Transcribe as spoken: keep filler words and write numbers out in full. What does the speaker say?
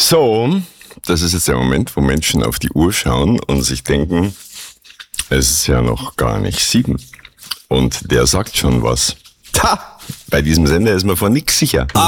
So, das ist jetzt der Moment, wo Menschen auf die Uhr schauen und sich denken, es ist ja noch gar nicht sieben. Und der sagt schon was. Ta! Bei diesem Sender ist man vor nichts sicher.